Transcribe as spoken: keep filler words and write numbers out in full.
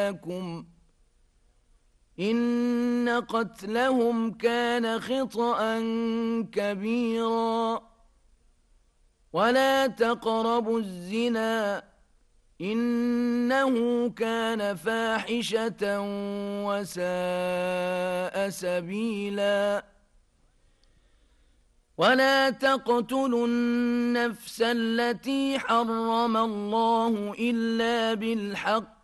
لكم إن قتلهم كان خطأ كبيرا ولا تقربوا الزنا إنه كان فاحشة وساء سبيلا ولا تقتلوا النفس التي حرم الله إلا بالحق